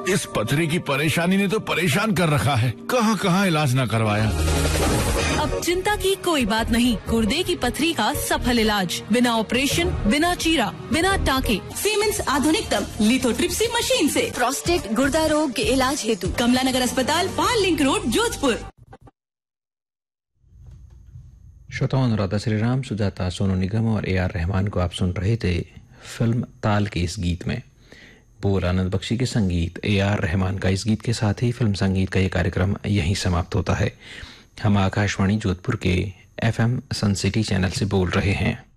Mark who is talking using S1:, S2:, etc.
S1: इस पथरी की परेशानी ने तो परेशान कर रखा है। कहाँ कहाँ इलाज न करवाया।
S2: अब चिंता की कोई बात नहीं। गुर्दे की पथरी का सफल इलाज, बिना ऑपरेशन, बिना चीरा, बिना टाके,
S3: सीमेंस आधुनिकतम लिथोट्रिप्सी मशीन से।
S2: प्रोस्टेट गुर्दा रोग के इलाज हेतु
S3: कमला नगर अस्पताल, पाल लिंक रोड, जोधपुर।
S4: श्रोताओं, अनुराधा श्रीराम, सुजाता, सोनू निगम और AR रहमान को आप सुन रहे थे फिल्म ताल के इस गीत में। बोल आनंद बख्शी के संगीत, AR रहमान का। इस गीत के साथ ही फिल्म संगीत का ये कार्यक्रम यहीं समाप्त होता है। हम आकाशवाणी जोधपुर के FM सन सिटी चैनल से बोल रहे हैं।